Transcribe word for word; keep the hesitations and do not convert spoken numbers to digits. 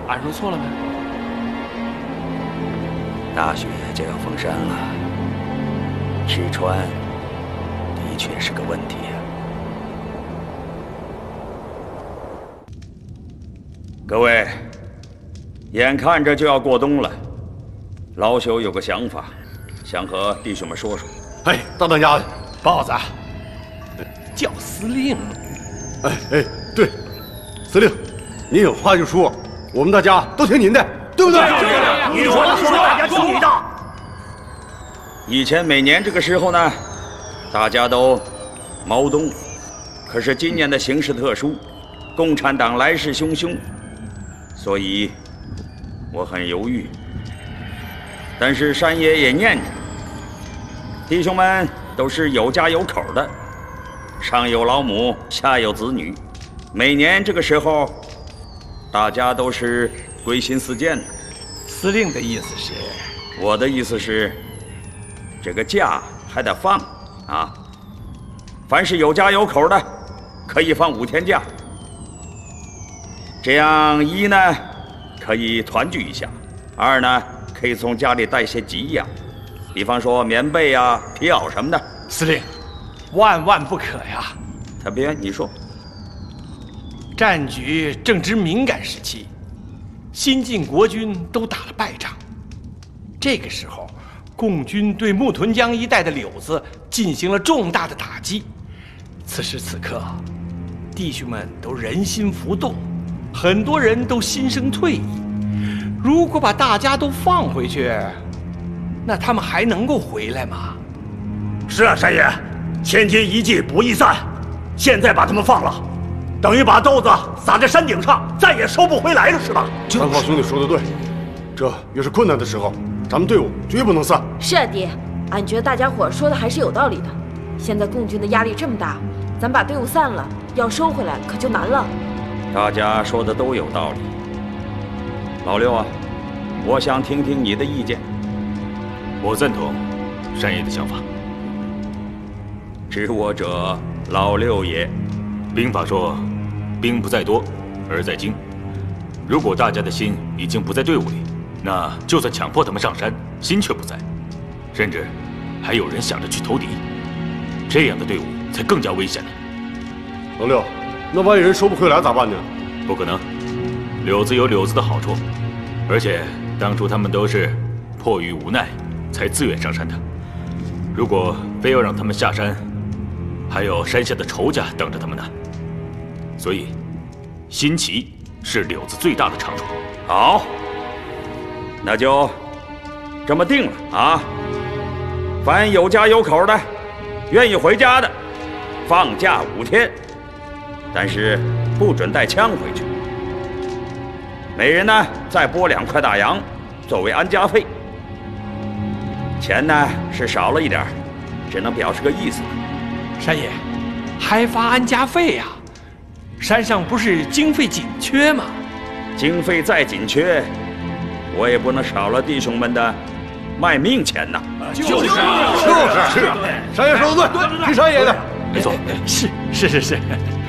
俺说错了没？ 大雪就要封山了，吃穿的确是个问题啊。各位，眼看着就要过冬了，老朽有个想法，想和弟兄们说说。 哎，大当家的， 豹子，叫司令。 哎哎，对，司令，您有话就说，我们大家都听您的，对不对？ 你说的说，大家听你的。 以前每年这个时候呢，大家都毛冬，可是今年的形势特殊，共产党来势汹汹，所以我很犹豫。但是山爷也念着，弟兄们都是有家有口的，上有老母，下有子女，每年这个时候，大家都是归心似箭的。 司令的意思是？ 我的意思是，这个假还得放啊！凡是有家有口的，可以放五天假。这样一呢，可以团聚一下；二呢，可以从家里带些给养，比方说棉被啊、皮袄什么的。 司令，万万不可呀！ 他别，你说。 战局正值敏感时期，新晋国军都打了败仗，这个时候，共军对木屯江一带的柳子进行了重大的打击。此时此刻，弟兄们都人心浮动，很多人都心生退意。如果把大家都放回去，那他们还能够回来吗？ 是啊，山爷，千金一季不易散，现在把他们放了，等于把豆子撒在山顶上，再也收不回来了，是吧？ 三炮兄弟说的对，这越是困难的时候，咱们队伍绝不能散。 是啊，爹，俺觉得大家伙说的还是有道理的。现在共军的压力这么大，咱把队伍散了，要收回来可就难了。 大家说的都有道理。老六啊，我想听听你的意见。 我赞同山爷的想法。 知我者，老六也。 兵法说，兵不在多，而在精。如果大家的心已经不在队伍里，那就算强迫他们上山，心却不在，甚至还有人想着去投敌，这样的队伍才更加危险呢。 老六，那万一人收不回来咋办呢？ 不可能，柳子有柳子的好处，而且当初他们都是迫于无奈才自愿上山的。如果非要让他们下山，还有山下的仇家等着他们呢。所以，新奇是柳子最大的长处。 好，那就这么定了啊！凡有家有口的，愿意回家的，放假五天，但是不准带枪回去。每人呢再拨两块大洋作为安家费。钱呢是少了一点，只能表示个意思。 山爷，还发安家费呀？山上不是经费紧缺吗？ 经费再紧缺，我也不能少了弟兄们的卖命钱呐！ 就是就是是，山爷说的对，听山爷的。 没错， 是是是是。